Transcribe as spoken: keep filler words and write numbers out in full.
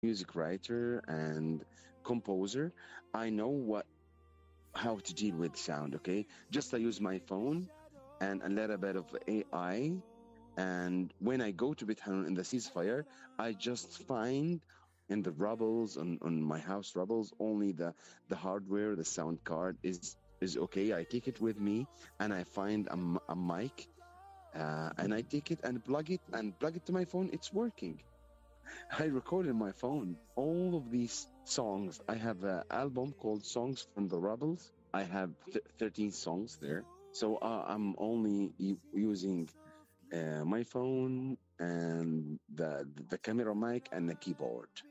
music writer and composer. I know what how to deal with sound. Okay, just I use my phone and a little bit of A I. And when I go to Bit Hanun in the ceasefire, I just find in the rubbles on, on my house rubbles only the the hardware, the sound card is is okay. I take it with me and I find a, m- a mic, uh, and I take it and plug it and plug it to my phone. It's working. I recorded my phone all of these songs. I have an album called Songs from the Rebels. I have th- thirteen songs there. So uh, I'm only u- using uh, my phone and the the camera mic and the keyboard.